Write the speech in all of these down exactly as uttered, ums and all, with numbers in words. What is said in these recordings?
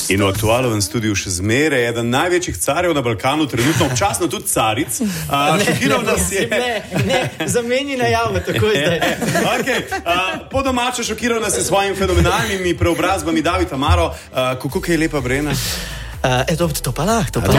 In v aktualnem studiu še zmeraj eden največjih carjev na Balkanu, trenutno občasno tudi caric. Uh, šokiral nas je. Ne, ne, zameni najavo, tako je zdaj. Okay, uh, po domače šokiral nas je svojim fenomenalnimi preobrazbami David Amaro. Uh, kako kaj je lepa Brena? Uh, e, to, to pa lahko, to pa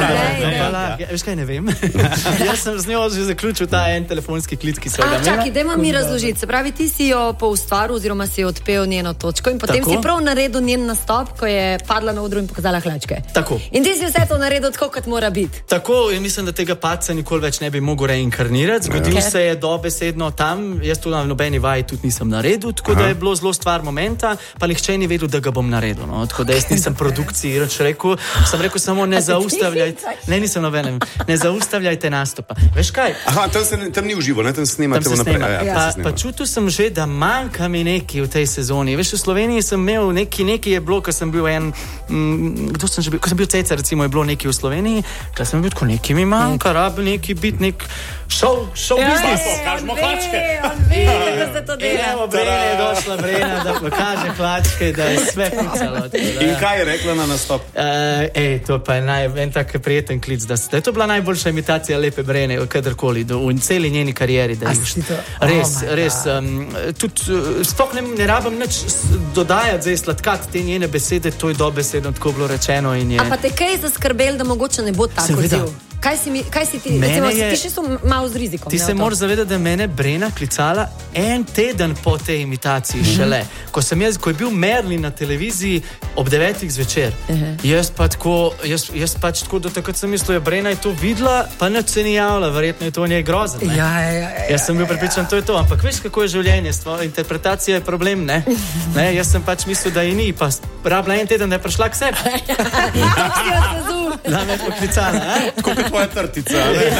lahko. Veš kaj, ne vem. Jaz sem z njo že zaključil ta en telefonski klic, ki so ga imela. Čakaj, dajmo mi razložiti. Se pravi, ti si jo poustvaril oziroma si odpel njeno točko in potem tako? Si prav naredil njen nastop, ko je padla na odru in pokazala hlačke. Tako. In ti si vse to naredil tako, kot mora biti. Tako, in mislim, da tega padca nikoli več ne bi mogel reinkarnirati. Zgodil se je dobesedno tam, jaz tu na nobeni vaji tudi nisem naredil, tako da je bilo zelo stvar momenta, pa nihče ni vedel, da ga bom naredil. No? Tako da jaz nisem produkciji rekel. Sem rekel samo ne zaustavljajte, ne nisem nobenem, ne zaustavljajte nastopa. Veš kaj? Aha, tam, se, tam ni uživo, ne? Tam snimate tam se naprej. Snima. Ja, ja, pa, se pa čutil sem že, da manjka mi nekaj v tej sezoni. Veš, v Sloveniji sem imel neki, neki je bilo, ko sem bil en, mm, kdo sem že bil, ko sem bil ceca, recimo je bilo neki v Sloveniji, ko sem bil tako, neki mi manjka, rabi neki biti nek šov, šov Ja, biznis. je, Kažemo on hlačke. ve, on ve, da se to dela. Evo, Brena je došla, Brena, da pokaže hlačke, da je sve pucalo. In kaj je rekla na nastop? Uh, ej, to pa je naj, en tak prijeten klic, da, da je to bila najboljša imitacija lepe Brene, kadarkoli, do, v celi njeni karieri. Da si to? Res, Oh my res. Um, tudi, uh, sploh ne, ne rabim nič dodajati, zdaj sladkati te njene besede, to je dobesedno tako bilo rečeno. In je... A pa te kaj zaskrbel, da mogoče ne bo tako Seveda. odziv? Kaj si, mi, kaj si ti, Mene recimo, je- ti še so malo z rizikom. Ti ne, se v to? moraš zavedati, da je mene Brena klicala en teden po tej imitaciji mm -hmm. šele. Ko, sem jaz, ko je bil Merlin na televiziji ob devetih zvečer. Uh -huh. Jaz pa tako, jaz, jaz pač tako, da takrat sem mislil, da Brena je to videla, pa nič se ni javila, verjetno je to njej grozno. Ja, ja, ja, ja. Jaz sem bil prepričan, to je to, ampak veš, kako je življenje, stvo, interpretacija je problem, ne? ne? Jaz sem pač mislil, da ji ni, pa rabila en teden, da je prišla k sebi. Da me je poklicala, eh? Tako kot tvoja trtica.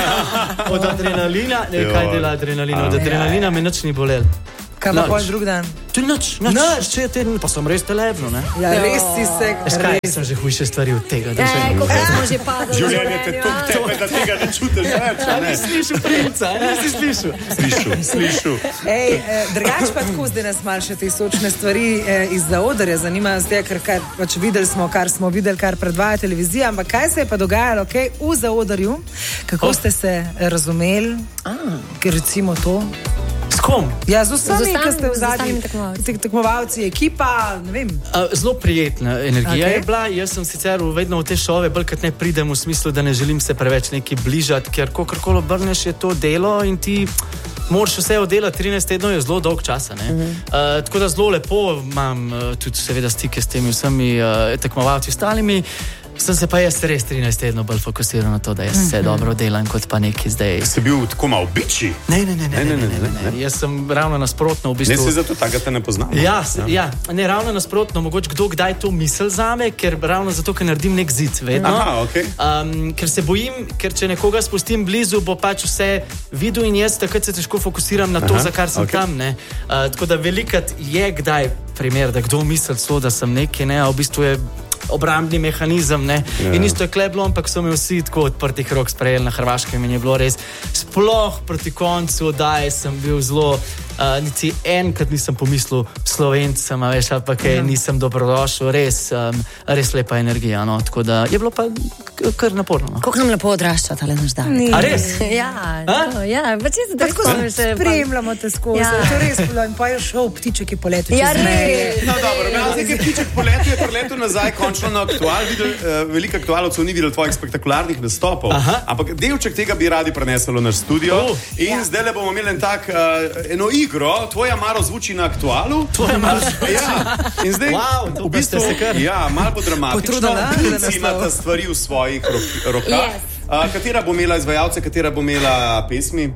Od adrenalina, ne vem, kaj dela adrenalina, od adrenalina me nič ni bolelo. Kaj pa Nič. pol drug dan? Tu nič, nič, nič, če je teden, pa sem res telebno, ne? Ja, res si se... Veš kaj, sem že hujše stvari od tega, da že... Ej, koliko smo že padali. Življenje te tok tepe, da tega ne čutiš več, a ne? Nisi slišal, princa, nisi slišal. Slišu, slišu. Ej, eh, drugač pa tako zdaj nas malo še te sočne stvari eh, iz zaodrja zanimajo, zdaj, ker kar, pač videli smo, kar smo videli, kar predvaja televizija, ampak kaj se je pa dogajalo, okay, v zaodrju, kako Oh. ste se razumeli, Ah. ker recimo to... S kom? Ja, z vsemi, Z ki ste v z zadnji ostalimi tekmovalci. tek- tekmovalci, ekipa, ne vem. Uh, zelo prijetna energija Ok. okay. je bila. Jaz sem sicer vedno v te šove, bolj kot ne pridem v smislu, da ne želim se preveč neki bližati, ker kakorkoli obrneš je to delo in ti moraš vse oddelati. trinajst tednov je zelo dolg časa. Uh -huh. uh, tako da zelo lepo imam uh, tudi seveda stike s temi vsemi uh, tekmovalci ostalimi. Sem se pa jaz res trinajst tednov bolj fokusiral na to, da jaz vse dobro delam, kot pa neki zdaj. Si bil tako malo biči? Ne, ne, ne, ne, ne, ne, ne, ne, ne. Jaz sem ravno nasprotno v Ne bistvu. si zato tako, te ne poznam. Ja, se, ja. ja, ne ravno nasprotno, mogoče kdo kdaj to misli zame, ker ravno zato, ker naredim nek zid, vedno. Aha, okej. Um, ker se bojim, ker če nekoga spustim blizu, bo pač vse videl in jaz takrat se težko fokusiram na to, Aha, za kar sem okej. tam. Ne. Uh, tako da velikrat je kdaj primer, da kdo misli celo, da sem nekaj, ne, a v bistvu je obrambni mehanizem, ne. Ja. In isto je kleblo, ampak so me vsi tako odprtih rok sprejeli na Hrvaškem in je bilo res, sploh proti koncu oddaje sem bil zelo, uh, niti enkrat nisem pomislil Slovencem, a veš, ali pa kaj, nisem dobrodošel, res, um, res lepa energija, no, tako da je bilo pa k- kar naporno. No. Koliko nam lepo odrašča tale naš dan. Ni. A res? Ja, tako, ja, pa če se tako spomniš, še pa- Spremljamo te skozi, Ja. ja. To je res bilo in pa je šel ptiček je poletel Ja, čez meje. res. No, dobro, razen ker ptiček poletel je preletel nazaj, končno na aktual. Videl, uh, veliko aktualcev ni videl tvojih spektakularnih nastopov, Aha. ampak delček tega bi radi prenesli v naš studio. Oh. In ja. zdaj le bomo imeli en tak, uh, eno igro, tvoja Maro zvuči na aktualu. Tvoja Maro Ja, in zdaj Wow, to v pa ste bistvu, se kar- ja, malo bo dramatično. Potrudila, da Punci naslov. imata stvari v svojih ro- rokah. Yes. Uh, katera bo imela izvajalce, katera bo imela pesmi?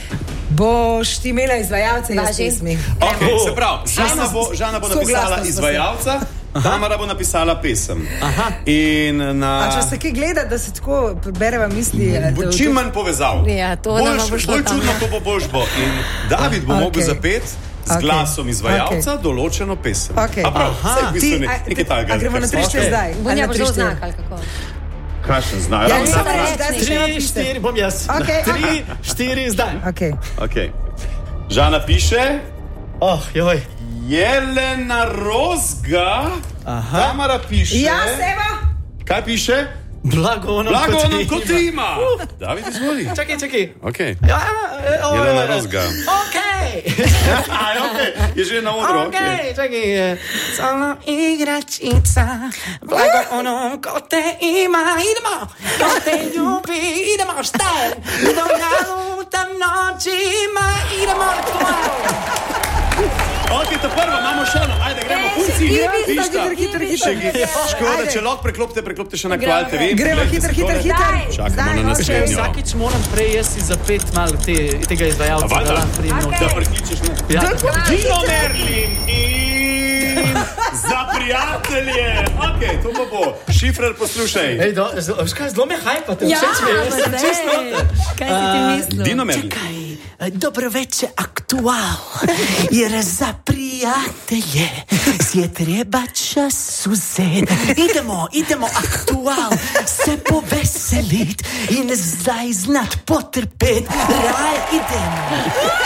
Boš ti imela izvajalce jaz Važi. pesmi. Okay, se pravi, Žana bo, Žana bo napisala Soglasna sva se. izvajalca, Tamara bo napisala pesem. Aha. In na... A če se kaj gleda, da se tako bereva misli... eh, Bo da- čim manj povezav. Ja, to nama bo bolj, šlo bolj tam, čudno ja. to bo boš bo. In David bo Okej. mogel zapeti z Okej. glasom izvajalca določeno pesem. Okej. A prav, Aha. saj v bistvu Ti, ne, a- nekaj takega. a gremo na tri kar se- štiri zdaj? Ali Bunja na bo tri že štiri? znak, ali kako? Kakšen znak? Ja, Ja, nisem zdaj- reči, da si še Tri, napište. štiri, bom jaz. Okej. Tri, štiri, zdaj. Okay. Okej. Žana piše, Oh, joj. Jelena Rozga Aha. Tamara piše. Ja, Seva. Kaj piše? Blago nam Blago kot nam ima. kot ima. David, izvoli. Čakaj, čakaj. Okay. Ja, o, Jelena Rozga. Okej. Aj, okay. Je že na odru. Okej, čakaj. Samo igračica, blago ono ko te ima. Idemo, ko te ljubi, idemo, štaj. Do jaluta nočima, idemo na tvoju. Ok, to prvo, imamo še eno. Ajde, gremo. Punci, Hitro, hitro, hitro. škoda, če lahko preklopite, preklopite še na Kval T V. Gremo, hitro, hitro, hitro. Čakamo na naslednjo. Vsakič moram prej jaz si zapet malo te, tega izvajalca. A valjda? da lahko pridem noter. Da prikličeš me. Ja. Dino Merlin in za prijatelje. Ok, to pa bo. Šifrer, poslušaj. Ej, do, zelo, veš kaj, zelo me hajpate, Ja, všeč mi je, jaz sem pa čist daj. noter. Kaj si ti mislil? Dino Merlin. Čakaj, dobro večer, aktual, jer za prijatelje si je treba čas vzeti. Idemo, idemo, aktual, se poveselit in zdaj znat potrpet. Raj, idemo.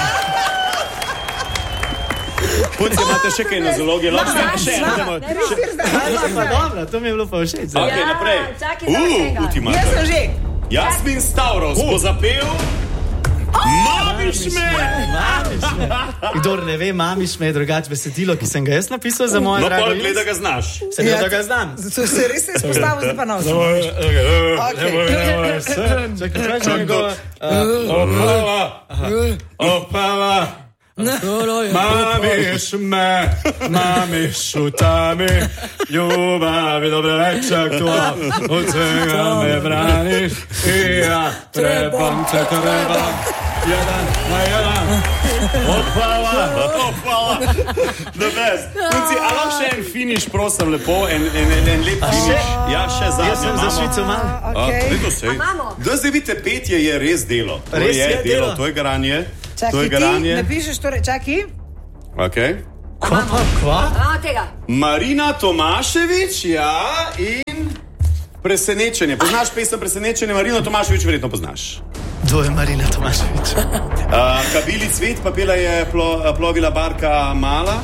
Punci, imate še kaj na zalogi? Lahko še še eno. idemo. Ja, pa dobro, to mi je bilo pa všeč. Ok, Ja, naprej. čakaj, zdaj še Uh, enega. ultima. Jaz sem že. Jasmin Stavros bo zapel. Mamiš me! Kdor ne ve, mamiš me je drugače besedilo, ki sem ga jaz napisal za moje No, drago. pa gleda, ga znaš. Se mi da ga znam. To se res je izpostavil, zdaj pa na osnovu. Čakaj, kaj če go... Opala, opala, mamiš me, mamiš utami, ljubavi, dobre večer, aktual, od vsega me braniš, i ja trebam te, trebam, jedan na jedan, opala, opala, the best. Punci, a lahko še en finiš, prosim, lepo, en, en, en, en lep finiš. Ja, še zadnjo Jaz sem za Švico mal. Okay. Da zdaj vidite, petje je res delo. To Res je je delo, delo. to je garanje. To Čakaj, je ti garanje. napišeš torej, čakaj. Okay. Kva pa, kva? A, tega. Marina Tomašević, ja, in Presenečenje. Poznaš pesem Presenečenje? Marino Tomašević verjetno poznaš. Kdo je Marina Tomašević? Uh, Kabili cvet, pa pela je plo, plovila barka Mala.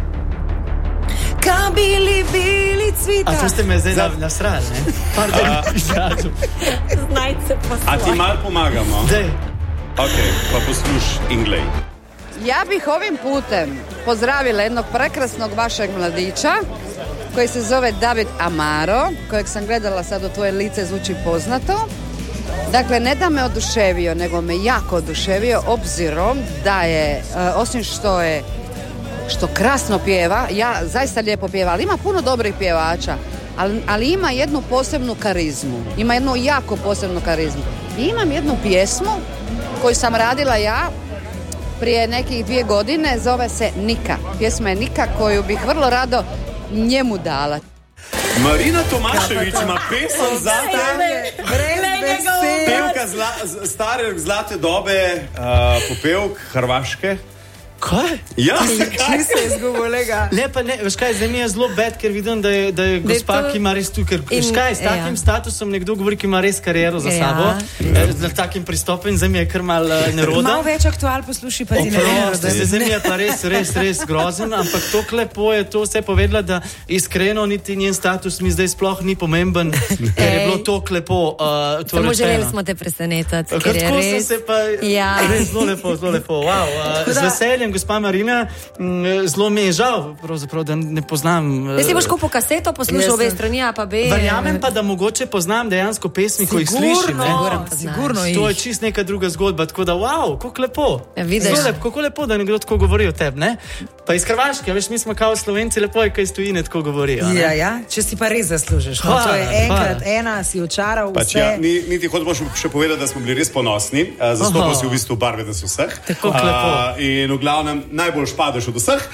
Kabili, bili cvita. A to ste me zdaj na srali, ne? Pardon, izražu. Znajte po A ti svoje. mal pomagamo? Dej. Ok, pa posluš in glej. Ja bih ovim putem pozdravila jednog prekrasnog vašeg mladića koji se zove David Amaro, kojeg sam gledala sad u tvoje lice, zvuči poznato. Dakle, ne da me oduševio, nego me jako oduševio obzirom da je, uh, osim što je što krasno pjeva, ja zaista lijepo pjeva, ali ima puno dobrih pjevača, ali, ali ima jednu posebnu karizmu, ima jednu jako posebnu karizmu. I imam jednu pjesmu koju sam radila ja prije nekih dvije godine, zove se Nika. Pjesma je Nika koju bih vrlo rado njemu dala. Marina Tomašević ima pesem za te. Brez besed. Pevka zla, z- stare zlate dobe, uh, popevk Hrvaške. Kaj? Ja, Či se je izgubolega. Ne, pa ne, veš kaj, zdaj mi je zelo bed, ker vidim, da je, da je gospa, to- ki ima res tu, ker veš In- kaj, s takim ja. statusom nekdo govori, ki ima res kariero za Ja. sabo, eh, z takim pristopom, zdaj mi je kar mal eh, neroda. Malo več aktual posluši, pa ti ne Oprosti, vem. zdaj mi je pa res, res, res grozen, ampak to lepo je to vse povedala, da iskreno niti njen status mi zdaj sploh ni pomemben, ker je Ej. bilo to lepo uh, to Samo rečeno. želeli smo te presenetati, Tako ker je sem res... se pa Ja. res zelo lepo, zelo lepo. Wow. Uh, z veseljem, gospa Marina, m, zelo mi je žal, pravzaprav, da ne poznam. uh, Jaz si boš kupil kaseto, poslušal Jaz obe sem- strani, a pa B. Verjamem pa, da mogoče poznam dejansko pesmi, ko jih slišim. Ne? Sigurno poznaš. Sigurno To je jih. čist neka druga zgodba, tako da, wow, kako lepo. Ja, vidiš. Zelo lepo, kako lepo, da nekdo tako govori o tebi, ne? Pa iz Hrvaške, veš, mi smo kao Slovenci, lepo je, kaj iz tujine tako govorijo. ne? Ja, ja, če si pa res zaslužiš. No, Hvala, to je enkrat hvala. ena, si očaral Pač vse. ja, ni, niti hočemo še, še povedati, da smo bili res ponosni. Uh, Zastopal Aha. si v bistvu barve nas vseh. Tako lepo. Uh, in v glavnem najbolj špadeš od vseh.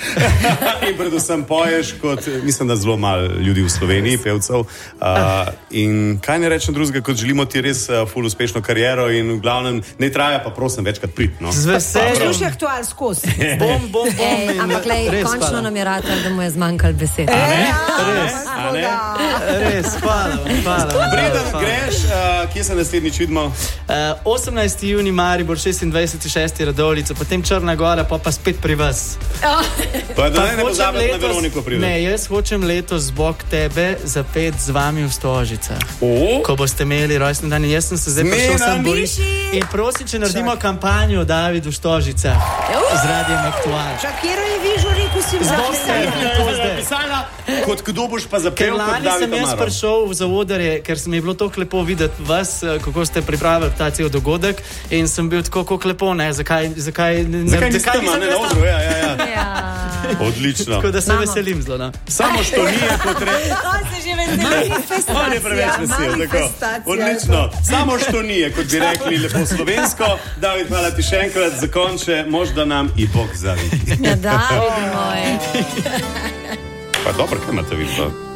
In predvsem poješ kot, mislim, da zelo malo ljudi v Sloveniji, pevcev. Uh, in kaj ne rečem drugega, kot želimo ti res uh, ful uspešno kariero in v glavnem ne traja, pa prosim večkrat prit. No. Z veseljem. Poslušaj aktual skozi. Bom, bom, bom. Ej, in ampak lej, res končno hvala. nam je ratal, da mu je zmanjkalo besed. Ne? Ja, Res, A ne? res, hvala vam, hvala vam. Preden Hvala. greš, uh, kje se naslednjič vidimo? Uh, osemnajsti junij Maribor, šestindvajseti šesti Radovljica, potem Črna Gora, pa pa pa spet pri vas. Pa da ne, ne hočem pozabiti na letos- Veroniko privesti. Ne, jaz hočem letos bog tebe zapet z vami v Stožicah. O? Ko boste imeli rojstni dan, in jaz sem se zdaj Zmena, prišel sem boriti. Miši! In prosim, če naredimo kampanjo David v Stožicah z radijem Aktual. Čakiro je vižu, rekel si Z bom se to zdaj. Napisala, kot kdo boš pa Ker zapel, kot lani David sem jaz Amaro. prišel v zaodrje, ker se mi je bilo tako lepo videti vas, eh, kako ste pripravili ta cel dogodek in sem bil tako kako lepo, ne, zakaj, zakaj, ne, Zakaj niste tam, a nisem ne, jaz na tam? odru, ja, ja, ja. Ja. Odlično. Tako da se Mamo. veselim zelo. No. Samo što nije kot reče. On se že veseli. On je preveč vesel, tako. Odlično. Samo što nije, kot bi rekli lepo slovensko. David, hvala ti še enkrat za konče, možda nam i Bog zaviti. Ja, David moj. Pa dobro, kaj imate vi?